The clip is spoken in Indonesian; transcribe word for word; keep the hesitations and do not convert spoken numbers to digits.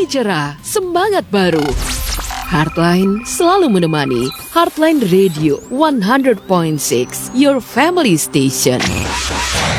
pagi cerah, semangat baru. Heartline selalu menemani. Heartline Radio one hundred point six, your family station.